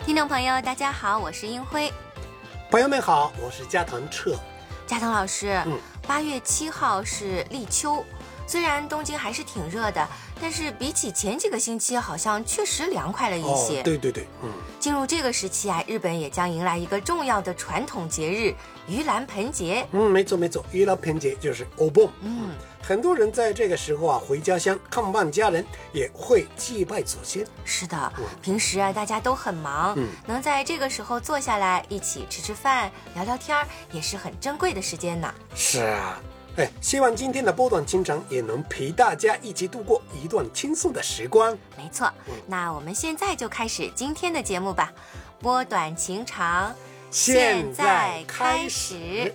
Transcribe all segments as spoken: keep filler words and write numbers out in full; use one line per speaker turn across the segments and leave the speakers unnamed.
听众朋友大家好，我是英辉。
朋友们好，我是加藤彻。
加藤老师，
嗯，
八月七号是立秋，虽然东京还是挺热的，但是比起前几个星期好像确实凉快了一些。
哦，对对对，嗯，
进入这个时期啊，日本也将迎来一个重要的传统节日盂兰盆节。
嗯，没错没错，盂兰盆节就是お盆。
嗯，
很多人在这个时候啊回家乡看望家人，也会祭拜祖先。
是的，
嗯
平时啊大家都很忙，
嗯
能在这个时候坐下来一起吃吃饭、聊聊天，也是很珍贵的时间呢。
是啊，哎，希望今天的波短情长也能陪大家一起度过一段轻松的时光。
没错，那我们现在就开始今天的节目吧。波短情长，
现在开始。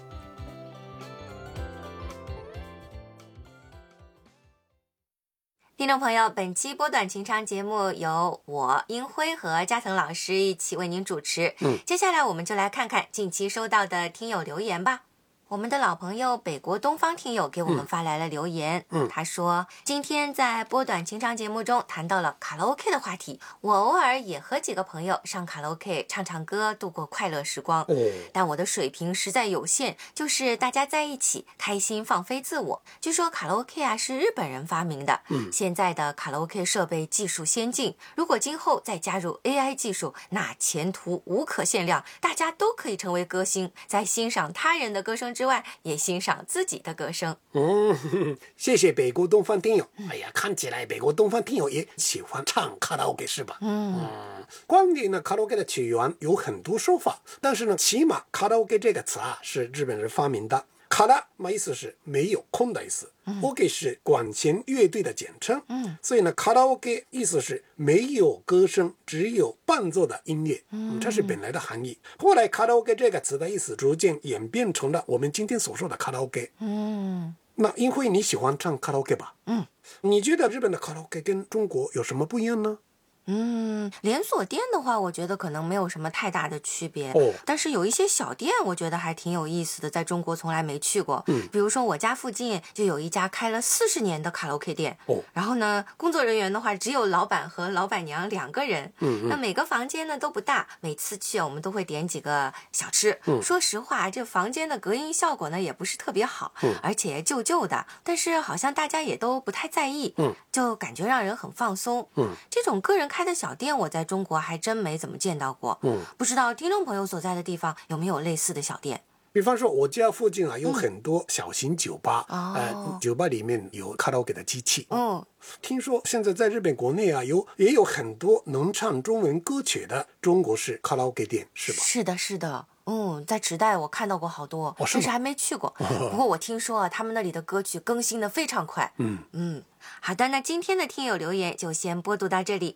听众朋友，本期波短情长节目由我英辉和加藤老师一起为您主持。
嗯，
接下来我们就来看看近期收到的听友留言吧。我们的老朋友北国东方听友给我们发来了留言，
嗯，
他说今天在波短情长节目中谈到了卡拉 OK 的话题，我偶尔也和几个朋友上卡拉 OK 唱唱歌，度过快乐时光。
哦，
但我的水平实在有限，就是大家在一起开心放飞自我。据说卡拉 OK 啊是日本人发明的，
嗯，
现在的卡拉 OK 设备技术先进，如果今后再加入 A I 技术，那前途无可限量，大家都可以成为歌星，在欣赏他人的歌声之外，也欣赏自己的歌声。
嗯，呵呵，谢谢北国东方听友。哎呀，看起来北国东方听友也喜欢唱卡拉 OK 是吧？
嗯，
嗯，关于呢卡拉 OK 的起源有很多说法，但是呢，起码卡拉 OK 这个词啊是日本人发明的。卡拉嘛意思是没有空的意思，嗯，OK 是管弦乐队的简称，
嗯，
所以呢卡拉 OK 意思是没有歌声，只有伴奏的音乐，
嗯，
这是本来的含义。后来卡拉 OK 这个词的意思逐渐演变成了我们今天所说的卡拉 OK。
嗯，
那英辉你喜欢唱卡拉 OK 吧？
嗯，
你觉得日本的卡拉 OK 跟中国有什么不一样呢？
嗯，连锁店的话，我觉得可能没有什么太大的区别。
哦，
但是有一些小店，我觉得还挺有意思的，在中国从来没去过。
嗯，
比如说我家附近就有一家开了四十年的卡拉 OK 店。
哦，
然后呢，工作人员的话只有老板和老板娘两个人。
嗯嗯，
那每个房间呢都不大，每次去我们都会点几个小吃。
嗯，
说实话，这房间的隔音效果呢也不是特别好，
嗯，
而且旧旧的，但是好像大家也都不太在意。
嗯，
就感觉让人很放松。
嗯，
这种个人开的小店，我在中国还真没怎么见到过。
嗯，
不知道听众朋友所在的地方有没有类似的小店？
比方说我家附近啊有很多小型酒吧，
嗯、
呃
哦，
酒吧里面有卡拉 OK 的机器。
嗯，
听说现在在日本国内啊有也有很多能唱中文歌曲的中国式卡拉 OK 店，是吧？
是的，是的。嗯，在池袋我看到过好多，
哦，是吗？
但是还没去过。不过我听说啊，他们那里的歌曲更新的非常快。
嗯
嗯，好的，那今天的听友留言就先播读到这里。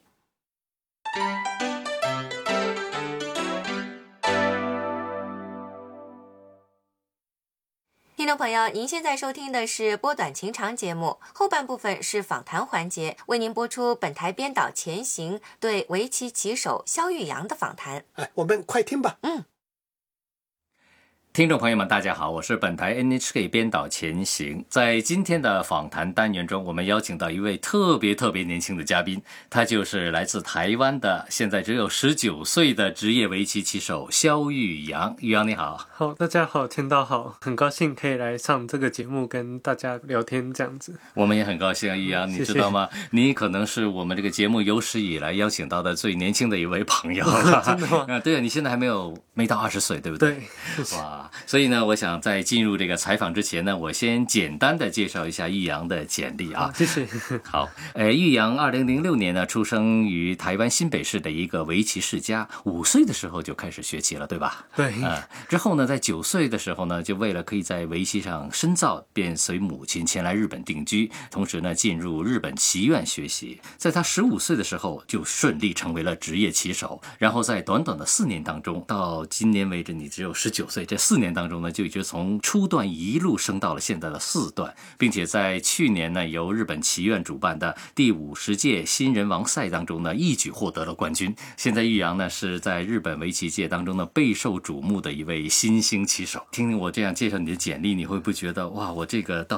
听众朋友，您现在收听的是波短情长节目，后半部分是访谈环节，为您播出本台编导钱行对围棋棋手肖玉阳的访谈。
哎，我们快听吧。
嗯。
听众朋友们大家好，我是本台 N H K 编导钱行。在今天的访谈单元中，我们邀请到一位特别特别年轻的嘉宾，他就是来自台湾的现在只有十九岁的职业围棋棋手肖玉阳。玉阳你好。
好，大家好，天道好，很高兴可以来上这个节目跟大家聊天这样子。
我们也很高兴啊，玉阳，你知道吗？谢谢，你可能是我们这个节目有史以来邀请到的最年轻的一位朋友了。
真的吗？
啊，对啊，你现在还没有没到二十岁，对不对？
对。
哇。所以呢，我想在进入这个采访之前呢，我先简单的介绍一下玉阳的简历啊。
谢谢。
好，呃，玉阳二零零六年呢出生于台湾新北市的一个围棋世家，五岁的时候就开始学棋了，对吧？
对。
呃，之后呢，在九岁的时候呢，就为了可以在围棋上深造，便随母亲前来日本定居，同时呢进入日本棋院学习。在他十五岁的时候，就顺利成为了职业棋手。然后在短短的四年当中，到今年为止你只有十九岁，这四年当中呢，就一直从初段一路升到了现在的四段，并且在去年呢，由日本棋院主办的第五十届新人王赛当中呢，一举获得了冠军。现在玉阳呢是在日本围棋界当中呢备受瞩目的一位新兴棋手。听我这样介绍你的简历，你会不会觉得哇，我这个到